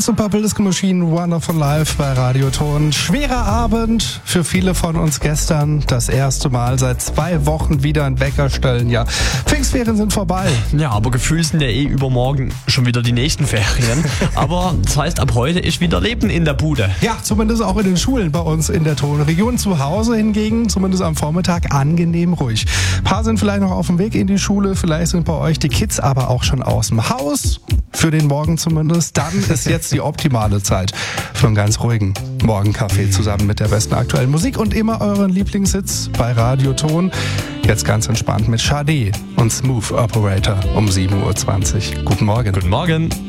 The Purple Disco Machine, Wonderful Life bei Radioton. Schwerer Abend für viele von uns gestern. Das erste Mal seit 2 Wochen wieder ein Wecker stellen. Ja, Pfingstferien sind vorbei. Ja, aber gefühlt sind ja übermorgen schon wieder die nächsten Ferien. Aber das heißt, ab heute ist wieder Leben in der Bude. Ja, zumindest auch in den Schulen bei uns in der Tonregion. Zu Hause hingegen, zumindest am Vormittag, angenehm ruhig. Ein paar sind vielleicht noch auf dem Weg in die Schule. Vielleicht sind bei euch die Kids aber auch schon aus dem Haus. Für den Morgen zumindest. Dann ist jetzt die optimale Zeit für einen ganz ruhigen Morgenkaffee zusammen mit der besten aktuellen Musik und immer euren Lieblingshits bei Radioton. Jetzt ganz entspannt mit Sade und Smooth Operator um 7.20 Uhr. Guten Morgen. Guten Morgen.